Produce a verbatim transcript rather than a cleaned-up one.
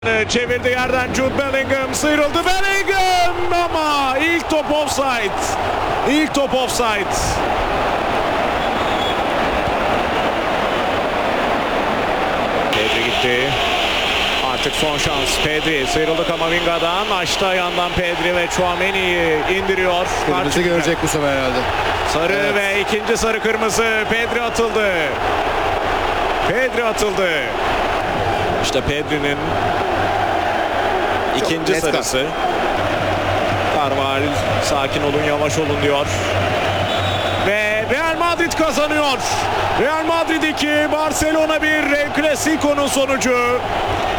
Çevirdi yerden Jude Bellingham, sıyrıldı Bellingham ama ilk top offside. İlk top offside. Pedri gitti. Artık son şans. Pedri sıyrıldı Kamavinga'dan. Açtı yandan Pedri ve Tchouaméni'yi indiriyor. Kırmızı görecek bu sefer herhalde. Sarı Evet. ve ikinci sarı kırmızı. Pedri atıldı. Pedri atıldı. İşte Pedri'nin ikinci net sarısı. Carvajal sakin olun, yavaş olun diyor. Ve Real Madrid kazanıyor. Real Madrid iki, Barcelona bir. El Clasico'nun sonucu.